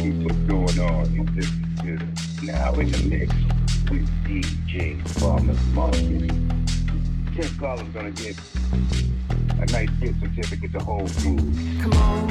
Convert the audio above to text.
keep what's going on. You just now in the mix with DJ Farmer Marcus. Tim Collins gonna get a nice gift certificate to Whole Foods. Come on.